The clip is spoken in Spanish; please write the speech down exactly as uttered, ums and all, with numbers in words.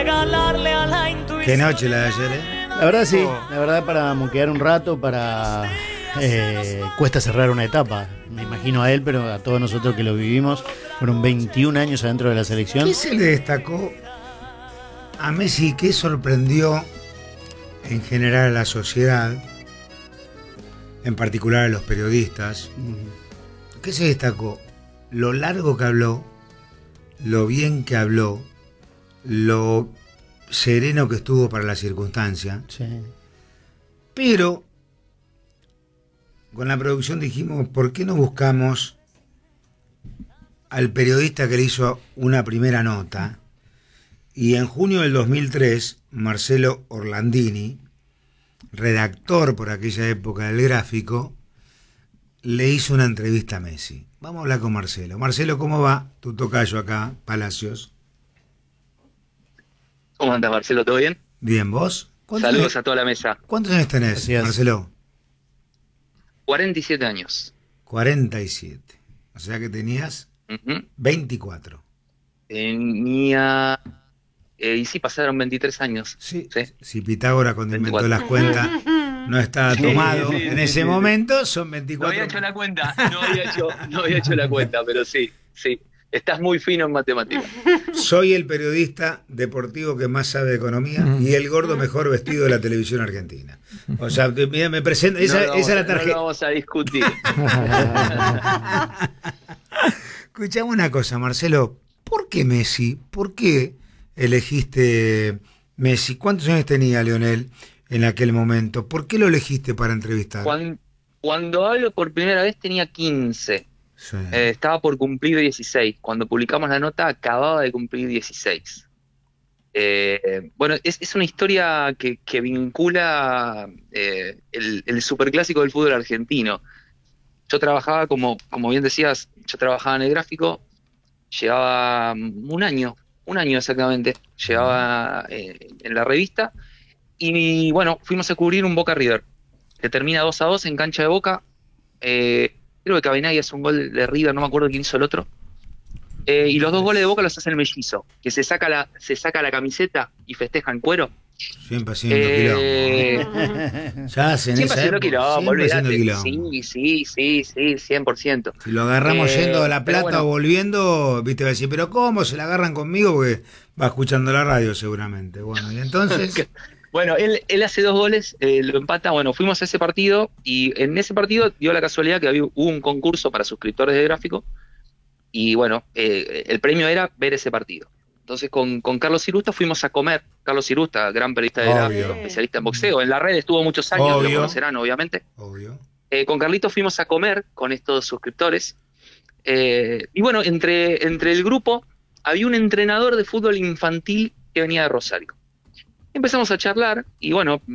Qué noche la de ayer, ¿eh? La verdad sí, la verdad para moquear un rato, para eh, cuesta cerrar una etapa. Me imagino a él, pero a todos nosotros que lo vivimos, fueron veintiún años adentro de la selección. ¿Qué se le destacó a Messi? ¿Qué sorprendió en general a la sociedad, en particular a los periodistas? ¿Qué se destacó? Lo largo que habló, lo bien que habló, lo sereno que estuvo para la circunstancia. Sí. Pero con la producción dijimos, ¿por qué no buscamos al periodista que le hizo una primera nota? Y en junio del dos mil tres, Marcelo Orlandini, redactor por aquella época del Gráfico, le hizo una entrevista a Messi. Vamos a hablar con Marcelo. Marcelo, ¿cómo va? Tu tocayo acá, Palacios. ¿Cómo andas, Marcelo? ¿Todo bien? Bien, ¿vos? Saludos años, a toda la mesa. ¿Cuántos años tenés, Gracias. Marcelo? cuarenta y siete años. cuarenta y siete. O sea que tenías Uh-huh. veinticuatro. Tenía... Eh, y sí, pasaron veintitrés años. Sí. Sí. Si Pitágoras cuando inventó veinticuatro. las cuentas no estaba Sí, tomado sí, en sí, ese sí, momento, son No veinticuatro. había hecho la cuenta, no había hecho, no había hecho la cuenta, pero sí, sí. Estás muy fino en matemáticas. Soy el periodista deportivo que más sabe de economía y el gordo mejor vestido de la televisión argentina. O sea, mira, me presento, esa, no lo vamos, esa es la no tarjeta. lo vamos a discutir. Escuchame una cosa, Marcelo, ¿por qué Messi? ¿Por qué elegiste Messi? ¿Cuántos años tenía Lionel en aquel momento? ¿Por qué lo elegiste para entrevistar? Cuando, cuando hablo por primera vez tenía quince. Sí. Eh, estaba por cumplir dieciséis. Cuando publicamos la nota acababa de cumplir dieciséis. Eh, bueno, es, es una historia que, que vincula eh, el, el superclásico del fútbol argentino. Yo trabajaba, como, como bien decías, yo trabajaba en el Gráfico, llevaba un año, un año exactamente, llevaba eh, en la revista, y bueno, fuimos a cubrir un Boca River, que termina dos a dos en cancha de Boca. Eh, creo que Cabenagui hace un gol de River, no me acuerdo quién hizo el otro. Eh, y los dos goles de Boca los hace el Mellizo, que se saca la, se saca la camiseta y festeja en cuero. Siempre haciendo Eh, quilombo. Ya hacen Siempre esa haciendo época, quilombo, siempre haciendo olvídate. quilombo. Sí, sí, sí, sí, cien por ciento. Si lo agarramos Eh, yendo a La pero Plata bueno. o volviendo, viste, va a decir, pero ¿cómo se la agarran conmigo? Porque va escuchando la radio seguramente. Bueno, y entonces... Bueno, él, él hace dos goles, eh, lo empata. Bueno, fuimos a ese partido y en ese partido dio la casualidad que había, hubo un concurso para suscriptores de Gráfico y bueno, eh, el premio era ver ese partido. Entonces con, con Carlos Irusta fuimos a comer. Carlos Irusta, gran periodista de Obvio. Gráfico, especialista en boxeo. En la red estuvo muchos años, Obvio. lo conocerán obviamente. Obvio. Eh, con Carlitos fuimos a comer con estos suscriptores. Eh, y bueno, entre, entre el grupo había un entrenador de fútbol infantil que venía de Rosario. Empezamos a charlar y bueno,